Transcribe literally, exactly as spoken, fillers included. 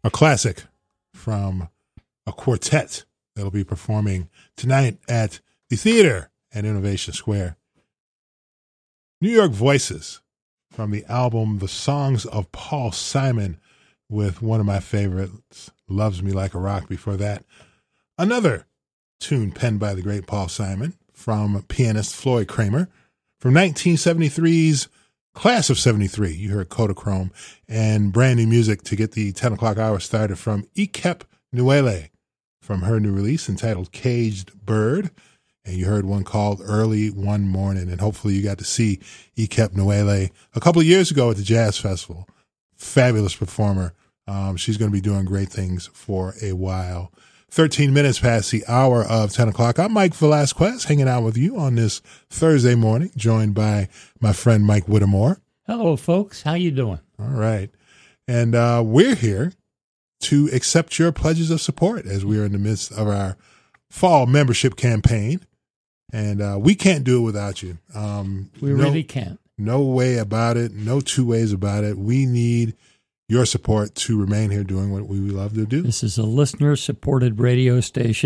a classic from a quartet that'll be performing tonight at the theater at Innovation Square. New York Voices from the album The Songs of Paul Simon, with one of my favorites, Loves Me Like a Rock. Before that, another tune penned by the great Paul Simon from pianist Floyd Kramer from nineteen seventy-three's Class of seventy-three. You heard Kodachrome, and brand new music to get the ten o'clock hour started from Ikep Nwele from her new release entitled Caged Bird. And you heard one called Early One Morning. And hopefully you got to see Ikep Nwele a couple of years ago at the Jazz Festival. Fabulous performer. Um, she's going to be doing great things for a while. thirteen minutes past the hour of ten o'clock. I'm Mike Velasquez, hanging out with you on this Thursday morning, joined by my friend Mike Whittemore. Hello, folks. How you doing? All right. And uh, we're here to accept your pledges of support as we are in the midst of our fall membership campaign. And uh, we can't do it without you. Um, we no, really can't. No way about it. No two ways about it. We need your support to remain here doing what we love to do. This is a listener-supported radio station.